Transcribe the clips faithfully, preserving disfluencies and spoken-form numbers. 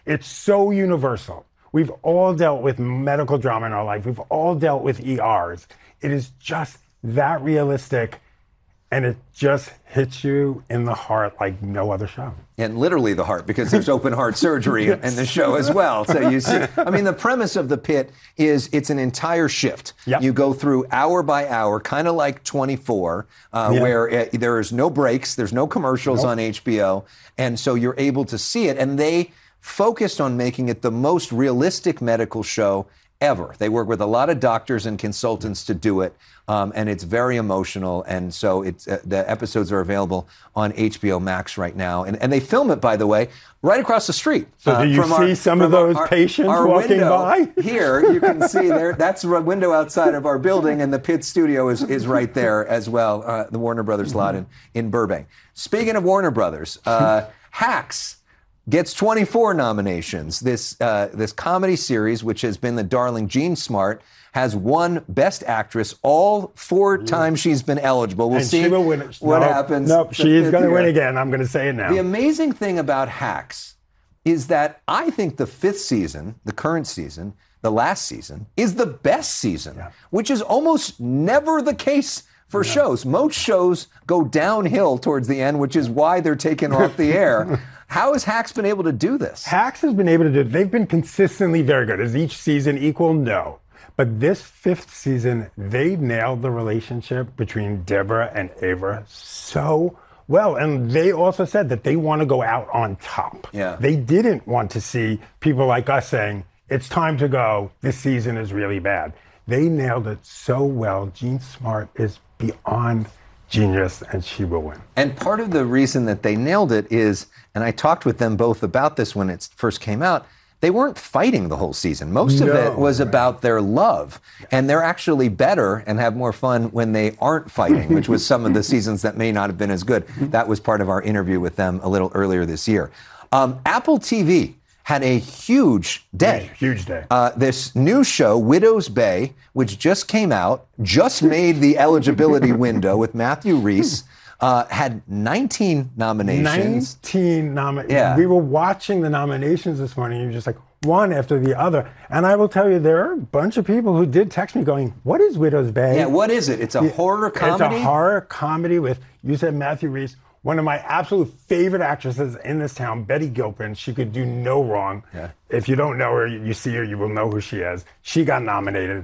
It's so universal. We've all dealt with medical drama in our life. We've all dealt with E Rs. It is just that realistic, and it just hits you in the heart like no other show. And literally the heart, because there's open heart surgery yes. in the show as well. So you see, I mean, the premise of The Pit is it's an entire shift. Yep. You go through hour by hour, kind of like twenty-four, uh, yeah. where it, there is no breaks, there's no commercials nope. on H B O, and so you're able to see it. And they focused on making it the most realistic medical show ever. They work with a lot of doctors and consultants to do it, um, and it's very emotional. And so it's, uh, the episodes are available on H B O Max right now. And, and they film it, by the way, right across the street. So uh, do you see our, some of those our, patients our walking by? Here, you can see there. That's a window outside of our building, and the Pit studio is, is right there as well, uh, the Warner Brothers lot in, in Burbank. Speaking of Warner Brothers, uh, Hacks gets twenty-four nominations. This uh, this comedy series, which has been the darling Jean Smart, has won Best Actress all four times she's been eligible. We'll and see she will win it. what no, happens. Nope, she's going to win again. I'm going to say it now. The amazing thing about Hacks is that I think the fifth season, the current season, the last season, is the best season, yeah. which is almost never the case for yeah. shows. Most shows go downhill towards the end, which is why they're taken off the air. How has Hacks been able to do this? Hacks has been able to do it. They've been consistently very good. Is each season equal? No. But this fifth season, they nailed the relationship between Deborah and Ava so well. And they also said that they want to go out on top. Yeah. They didn't want to see people like us saying, it's time to go. This season is really bad. They nailed it so well. Jean Smart is beyond genius, and she will win. And part of the reason that they nailed it is, and I talked with them both about this when it first came out, they weren't fighting the whole season. Most no, of it was right. about their love. And they're actually better and have more fun when they aren't fighting, which was some of the seasons that may not have been as good. That was part of our interview with them a little earlier this year. Um, Apple T V had a huge day. Huge day. Uh, this new show, Widow's Bay, which just came out, just made the eligibility window with Matthew Rhys, uh, had nineteen nominations. nineteen nominations. Yeah. We were watching the nominations this morning, and you're just like, one after the other. And I will tell you, there are a bunch of people who did text me going, what is Widow's Bay? Yeah, what is it? It's a horror comedy? It's a horror comedy with, you said Matthew Rhys, one of my absolute favorite actresses in this town, Betty Gilpin. She could do no wrong. Yeah. If you don't know her, you see her, you will know who she is. She got nominated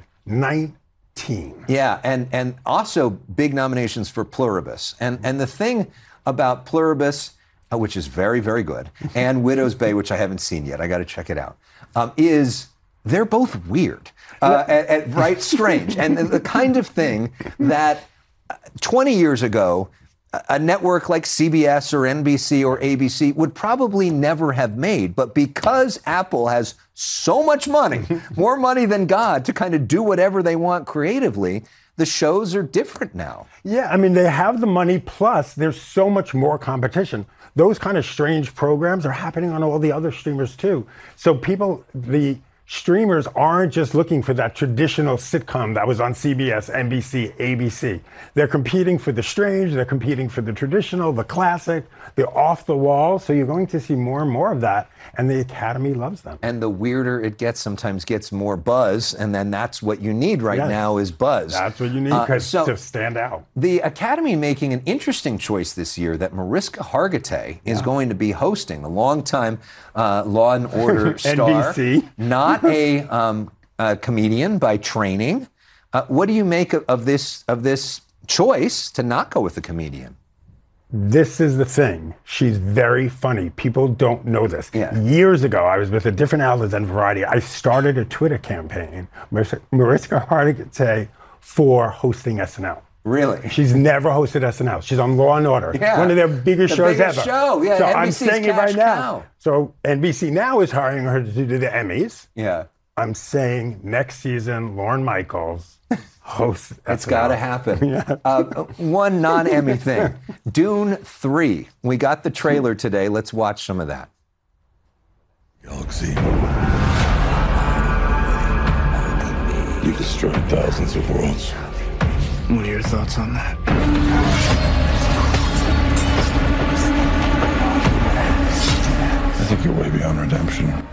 nineteen. Yeah, and, and also big nominations for Pluribus. And, and the thing about Pluribus, uh, which is very, very good, and Widow's Bay, which I haven't seen yet, I got to check it out, um, is they're both weird, uh, yeah. and, and, right, strange. And the kind of thing that twenty years ago, a network like C B S or N B C or A B C would probably never have made. But because Apple has so much money, more money than God, to kind of do whatever they want creatively, the shows are different now. Yeah, I mean, they have the money, plus there's so much more competition. Those kind of strange programs are happening on all the other streamers too. So people, the streamers aren't just looking for that traditional sitcom that was on C B S, N B C, A B C. They're competing for the strange, they're competing for the traditional, the classic, the off the wall. So you're going to see more and more of that, and the Academy loves them. And the weirder it gets, sometimes gets more buzz, and then that's what you need right yes. now is buzz. That's what you need uh, so to stand out. The Academy making an interesting choice this year that Mariska Hargitay is yeah. going to be hosting, a longtime uh, Law and Order star. N B C. Not a, um, a comedian by training. Uh, what do you make of, of this of this choice to not go with a comedian? This is the thing. She's very funny. People don't know this. Yeah. Years ago, I was with a different outlet than Variety. I started a Twitter campaign, Mariska, Mariska Hargitay, for hosting S N L. Really? She's never hosted S N L. She's on Law and Order. Yeah. One of their biggest the shows biggest ever. show, yeah. So N B C's I'm saying it Cash right now. Cow. So N B C now is hiring her to do the Emmys. Yeah. I'm saying next season, Lorne Michaels hosts S N L. It's got to happen. Yeah. uh, one non-Emmy thing. Dune three. We got the trailer today. Let's watch some of that. Galaxy. You've destroyed thousands of worlds. What are your thoughts on that? I think you're way beyond redemption.